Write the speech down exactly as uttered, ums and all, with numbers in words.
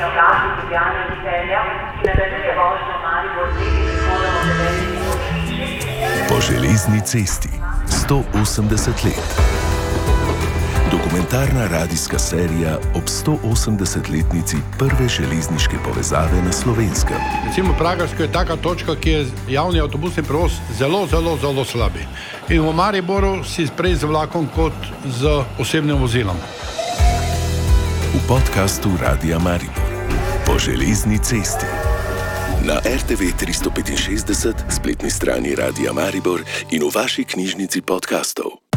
Po železni cesti sto osemdeset let. Dokumentarna radijska serija ob sto osemdesetletnici prve železniške povezave na Slovenskem. Recimo Pragersko je taka točka, ki je javni avtobusni prevoz zelo, zelo, zelo slabi. In v Mariboru si prej z vlakom kot z osebnim vozilom. V podkastu Radia Maribor po železni cesti. Na er te ve tristo petinšestdeset, spletni strani Radia Maribor in v vaši knjižnici podkastov.